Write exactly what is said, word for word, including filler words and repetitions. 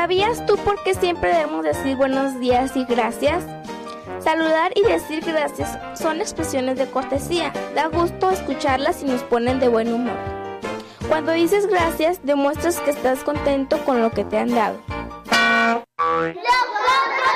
¿Sabías tú por qué siempre debemos decir buenos días y gracias? Saludar y decir gracias son expresiones de cortesía. Da gusto escucharlas y nos ponen de buen humor. Cuando dices gracias, demuestras que estás contento con lo que te han dado.